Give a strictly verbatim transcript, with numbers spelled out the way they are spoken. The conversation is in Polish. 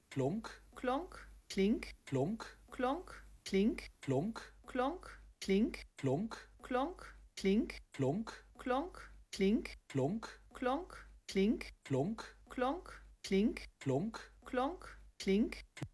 plunk, klonk, klink, plunk, klonk, klink, plunk, klonk, klink, plunk, klonk, klink, plunk, klonk, klink, plunk, klonk, klink, plunk, klonk, klink, plunk, klonk, klink,